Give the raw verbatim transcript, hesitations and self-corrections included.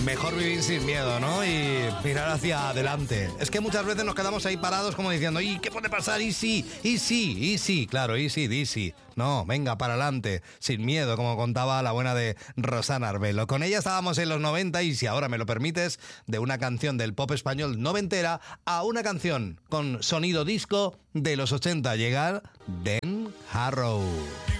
Mejor vivir sin miedo, ¿no? Y mirar hacia adelante. Es que muchas veces nos quedamos ahí parados como diciendo, ¿y qué puede pasar? ¿Y sí? ¿Y sí? ¿Y sí? Claro, ¿y sí? ¿Y sí? No, venga, para adelante, sin miedo, como contaba la buena de Rosana Arbelo. Con ella estábamos en los noventa y, si ahora me lo permites, de una canción del pop español noventera a una canción con sonido disco de los ochenta. Llegar Dan Harrow.